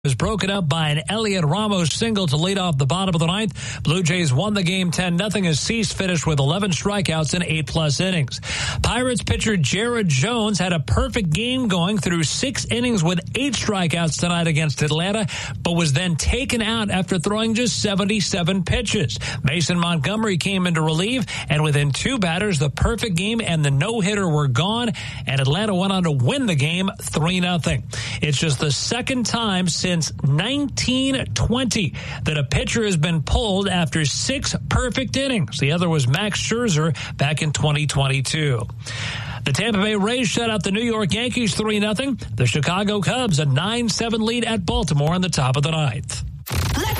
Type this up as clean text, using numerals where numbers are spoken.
was broken up by an Elliot Ramos single to lead off the bottom of the ninth. Blue Jays won the game 10-0 as Cease finished with 11 strikeouts in 8+ innings. Pirates pitcher Jared Jones had a perfect game going through 6 innings with 8 strikeouts tonight against Atlanta, but was then taken out after throwing just 77 pitches. Mason Montgomery came in to relieve, and within 2 batters, the perfect game and the no-hitter were gone, and Atlanta went on to win the game 3-0. It's just the second time since 1920 that a pitcher has been pulled after 6 perfect innings. The other was Max Scherzer back in 2022. The Tampa Bay Rays shut out the New York Yankees 3-0. The Chicago Cubs a 9-7 lead at Baltimore in the top of the ninth.